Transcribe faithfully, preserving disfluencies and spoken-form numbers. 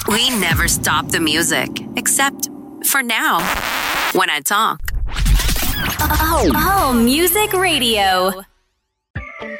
We never stop the music, except for now, when I talk. Oh, oh, Music Radio.